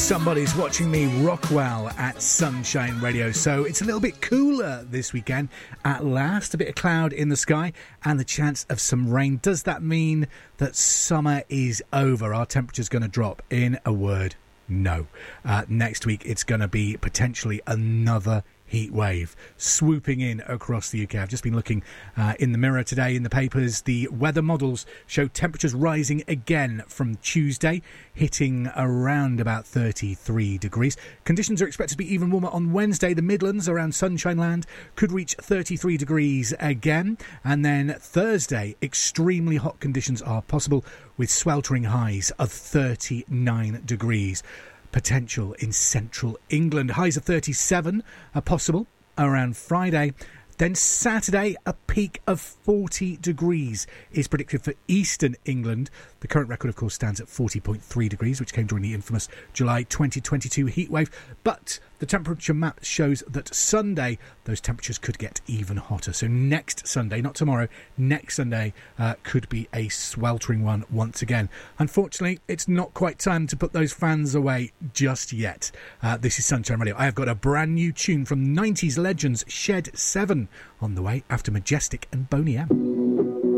Somebody's Watching Me, Rockwell at Sunshine Radio. So it's a little bit cooler this weekend at last. A bit of cloud in the sky and the chance of some rain. Does that mean that summer is over? Our temperature's going to drop? In a word, no. Next week it's going to be potentially another heat wave swooping in across the UK. I've just been looking in the mirror today in the papers. The weather models show temperatures rising again from Tuesday, hitting around about 33 degrees. Conditions are expected to be even warmer on Wednesday. The Midlands around Sunshine Land could reach 33 degrees again. And then Thursday, extremely hot conditions are possible with sweltering highs of 39 degrees. Potential in central England. Highs of 37 are possible around Friday. Then Saturday, a peak of 40 degrees is predicted for eastern England. The current record, of course, stands at 40.3 degrees, which came during the infamous July 2022 heatwave. But the temperature map shows that Sunday, those temperatures could get even hotter. So next Sunday, not tomorrow, next Sunday could be a sweltering one once again. Unfortunately, it's not quite time to put those fans away just yet. This is Sunshine Radio. I have got a brand new tune from 90s legends Shed 7 on the way after Majestic and Boney M.